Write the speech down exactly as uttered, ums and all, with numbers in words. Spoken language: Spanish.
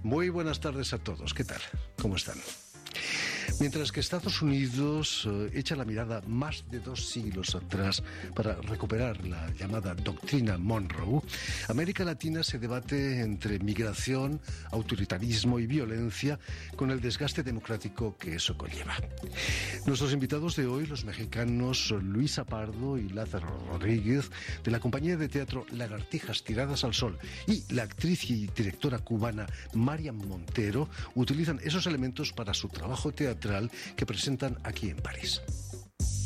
Muy buenas tardes a todos. ¿Qué tal? ¿Cómo están? Mientras que Estados Unidos eh, echa la mirada más de dos siglos atrás para recuperar la llamada doctrina Monroe, América Latina se debate entre migración, autoritarismo y violencia con el desgaste democrático que eso conlleva. Nuestros invitados de hoy, los mexicanos Luisa Pardo y Lázaro Rodríguez, de la compañía de teatro Lagartijas Tiradas al Sol, y la actriz y directora cubana Marian Montero, utilizan esos elementos para su trabajo teatral que presentan aquí en París.